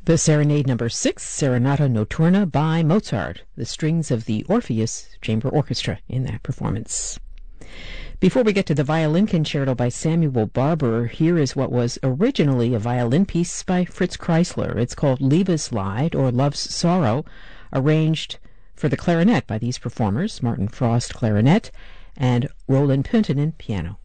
The Serenade Number 6, Serenata Notturna by Mozart, the strings of the Orpheus Chamber Orchestra in that performance. Before we get to the violin concerto by Samuel Barber, here is what was originally a violin piece by Fritz Kreisler. It's called Liebeslied, or Love's Sorrow, arranged for the clarinet by these performers, Martin Frost, clarinet, and Roland Punttinen, piano.